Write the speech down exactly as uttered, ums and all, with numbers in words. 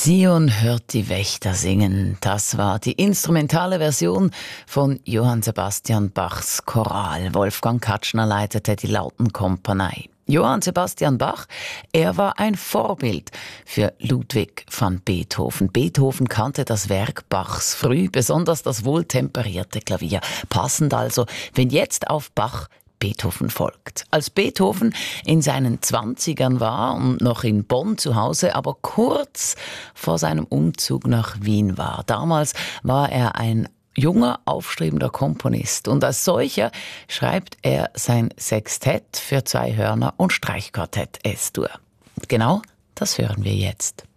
Zion hört die Wächter singen. Das war die instrumentale Version von Johann Sebastian Bachs Choral. Wolfgang Katschner leitete die Lautenkompanie. Johann Sebastian Bach, er war ein Vorbild für Ludwig van Beethoven. Beethoven kannte das Werk Bachs früh, besonders das wohltemperierte Klavier. Passend also, wenn jetzt auf Bach Beethoven folgt. Als Beethoven in seinen Zwanzigern war und noch in Bonn zu Hause, aber kurz vor seinem Umzug nach Wien war. Damals war er ein junger, aufstrebender Komponist und als solcher schreibt er sein Sextett für zwei Hörner und Streichquartett Es-Dur. Genau das hören wir jetzt.